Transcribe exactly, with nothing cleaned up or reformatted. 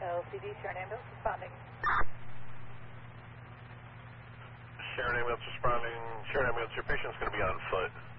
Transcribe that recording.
L C D, Sharon ambulance responding. Sharon ambulance responding. Sharon ambulance, your patient's going to be on foot.